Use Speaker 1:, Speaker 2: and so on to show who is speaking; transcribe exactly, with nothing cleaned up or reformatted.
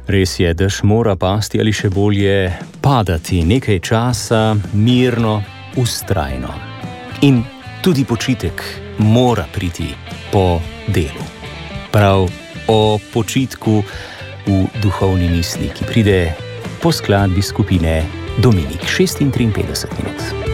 Speaker 1: Res je, dež mora pasti ali še bolje padati nekaj časa, mirno, vztrajno. In tudi počitek mora priti po delu. Prav o počitku v duhovni misli, ki pride po skladbi skupine Dominik, šest in triinpetdeset minut.